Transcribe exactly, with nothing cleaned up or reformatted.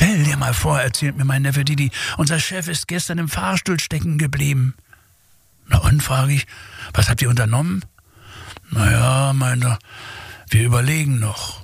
Stell dir mal vor, erzählt mir mein Neffe Didi, unser Chef ist gestern im Fahrstuhl stecken geblieben. Na und, frage ich, was habt ihr unternommen? Naja, meint er, wir überlegen noch.